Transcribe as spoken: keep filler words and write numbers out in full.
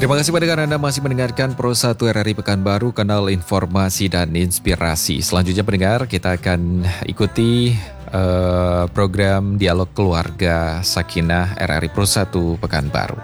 Terima kasih pendengar Anda masih mendengarkan Pro satu R R I Pekanbaru, kanal informasi dan inspirasi. Selanjutnya pendengar, kita akan ikuti uh, program Dialog Keluarga Sakinah R R I Pro satu Pekanbaru.